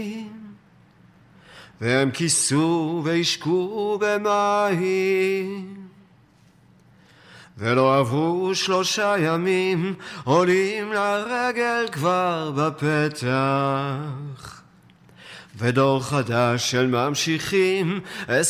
והם כיסו וישקו במים. ולא עברו 3 ימים, עולים לרגל כבר בפתח. ודור חדש של ממשיכים